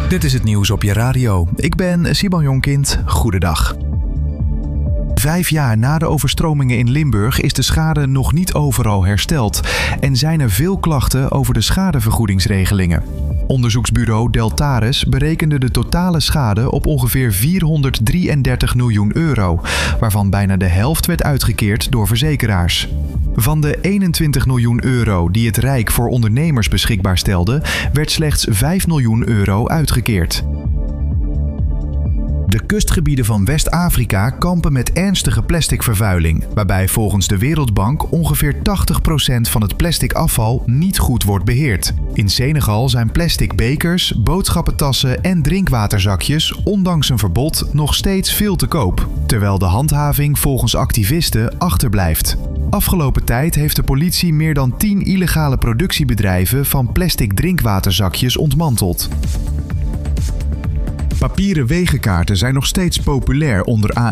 Dit is het nieuws op je radio. Ik ben Simon Jonkind. Goedendag. 5 jaar na de overstromingen in Limburg is de schade nog niet overal hersteld en zijn er veel klachten over de schadevergoedingsregelingen. Onderzoeksbureau Deltares berekende de totale schade op ongeveer 433 miljoen euro, waarvan bijna de helft werd uitgekeerd door verzekeraars. Van de 21 miljoen euro die het Rijk voor ondernemers beschikbaar stelde, werd slechts 5 miljoen euro uitgekeerd. De kustgebieden van West-Afrika kampen met ernstige plasticvervuiling, waarbij volgens de Wereldbank ongeveer 80% van het plastic afval niet goed wordt beheerd. In Senegal zijn plastic bekers, boodschappentassen en drinkwaterzakjes ondanks een verbod nog steeds veel te koop, terwijl de handhaving volgens activisten achterblijft. Afgelopen tijd heeft de politie meer dan 10 illegale productiebedrijven van plastic drinkwaterzakjes ontmanteld. Papieren wegenkaarten zijn nog steeds populair onder